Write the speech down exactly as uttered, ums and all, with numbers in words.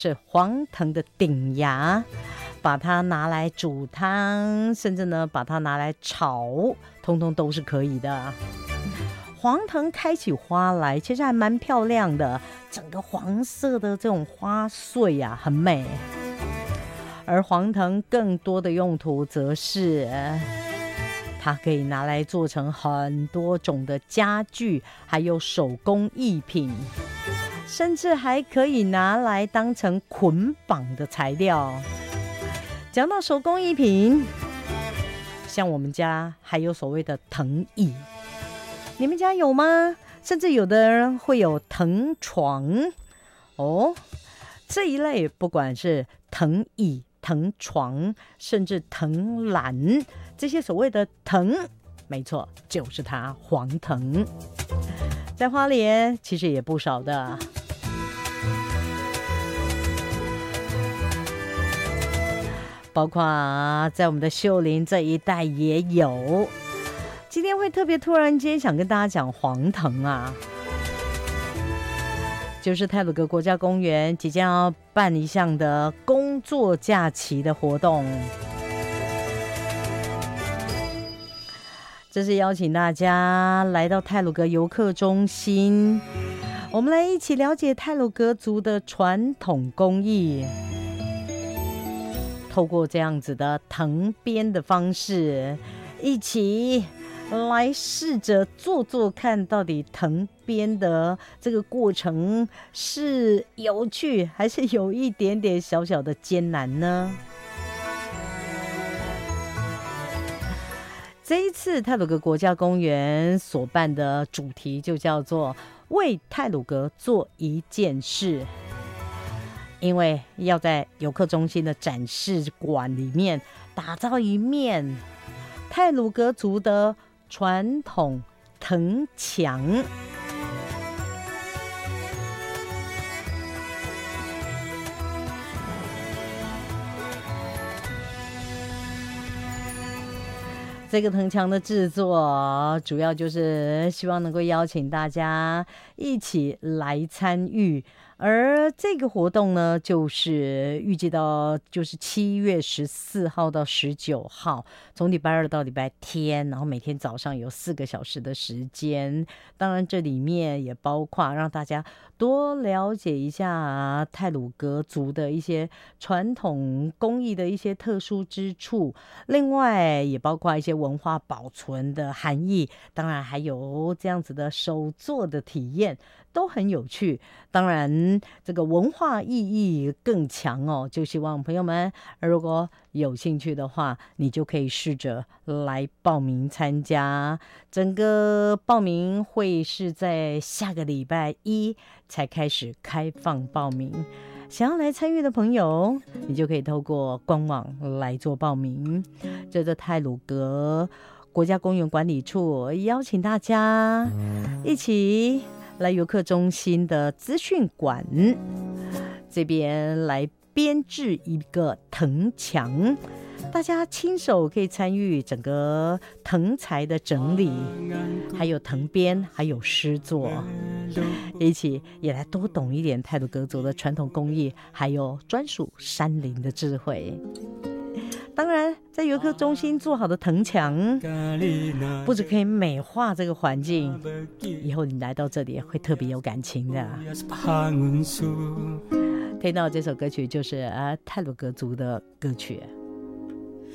是黄藤的顶芽，把它拿来煮汤，甚至呢把它拿来炒，通通都是可以的。黄藤开起花来其实还蛮漂亮的，整个黄色的这种花穗啊很美。而黄藤更多的用途则是它可以拿来做成很多种的家具，还有手工艺品，甚至还可以拿来当成捆绑的材料。讲到手工艺品，像我们家还有所谓的藤椅，你们家有吗？甚至有的人会有藤床哦。这一类不管是藤椅、藤床，甚至藤篮，这些所谓的藤，没错，就是它黄藤。在花莲其实也不少的，包括在我们的秀林这一带也有。今天会特别突然间想跟大家讲黄藤啊，就是太鲁阁国家公园即将要办一项的工作假期的活动。这是邀请大家来到太鲁阁游客中心，我们来一起了解太鲁阁族的传统工艺，透过这样子的藤编的方式，一起来试着做做看，到底藤编的这个过程是有趣，还是有一点点小小的艰难呢？这一次太鲁阁国家公园所办的主题就叫做为太鲁阁做一件事，因为要在游客中心的展示馆里面打造一面太鲁阁族的传统藤墙。这个藤墙的制作主要就是希望能够邀请大家一起来参与，而这个活动呢，就是预计到就是七月十四号到十九号，从礼拜二到礼拜天，然后每天早上有四个小时的时间。当然，这里面也包括让大家多了解一下太鲁阁族的一些传统工艺的一些特殊之处，另外也包括一些文化保存的含义，当然还有这样子的手作的体验，都很有趣。当然这个文化意义更强哦，就希望朋友们如果有兴趣的话，你就可以试着来报名参加。整个报名会是在下个礼拜一才开始开放报名，想要来参与的朋友，你就可以透过官网来做报名。这个太鲁阁国家公园管理处邀请大家一起来游客中心的资讯馆这边来编制一个藤墙，大家亲手可以参与整个藤材的整理，还有藤编，还有诗作，一起也来多懂一点太鲁阁族的传统工艺，还有专属山林的智慧。当然在游客中心做好的藤墙不只可以美化这个环境，以后你来到这里会特别有感情的。听到这首歌曲就是、呃、太鲁阁族的歌曲。